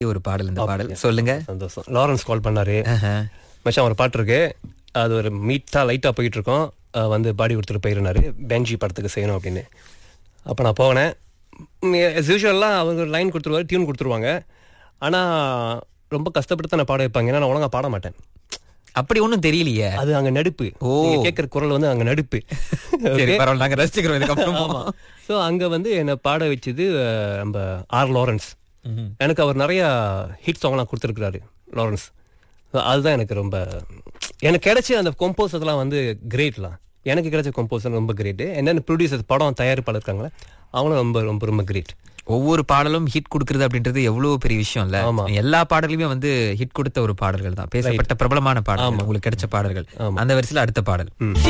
ஒரு பாடல், இந்த பாடல் சொல்லுங்க. சந்தோஷம். லாரன்ஸ் கால் பண்ணாரு. ஆஹா. மச்சான் ஒரு பாட்டு இருக்கு, அது ஒரு மீட்டா லைட்டா போயிட்டு இருக்கோம், வந்து பாடி கொடுத்துட்டு போயிருந்தாரு பெஞ்சி படத்துக்கு செய்யணும் அப்படின்னு. அப்போ நான் போனேன். யூஸ்வலாக அவங்க லைன் கொடுத்துருவாரு, டியூன் கொடுத்துருவாங்க. ஆனால் ரொம்ப கஷ்டப்பட்டு தான் நான் பாட வைப்பாங்க, ஏன்னா நான் ஒழுங்கா பாட மாட்டேன். அப்படி ஒண்ணும் தெரியலையே. அது அங்க நடிப்பு. கேட்கிற குரல் வந்து அங்க நடிப்பு. சரி, பரவாயில்ல, நாங்க ரசிக்கிறோம் இதுக்கப்புறம். ஸோ அங்க வந்து என்னை பாட வச்சது நம்ம ஆர் லாரன்ஸ். எனக்கு அவர் நிறைய ஹிட் சாங்லாம் கொடுத்துருக்குறாரு லாரன்ஸ். அதுதான் எனக்கு ரொம்ப, எனக்கு கிடைச்ச அந்த கம்போசர்லாம் வந்து கிரேட்லாம். எனக்கு கிடைச்ச கம்போசர் ரொம்ப கிரேட். என்னென்ன ப்ரொடியூசர், படம் தயாரிப்பாளர் இருக்காங்களே, அவங்களும் ரொம்ப ரொம்ப ரொம்ப கிரேட். ஒவ்வொரு பாடலும் ஹிட் கொடுக்கறது அப்படின்றது எவ்வளவு பெரிய விஷயம் இல்ல. எல்லா பாடலுமே வந்து ஹிட் கொடுத்த ஒரு பாடல்கள் தான், பேசப்பட்ட பிரபலமான பாடல், உங்களுக்கு கிடைச்ச பாடல்கள். அந்த வரிசையில அடுத்த பாடல்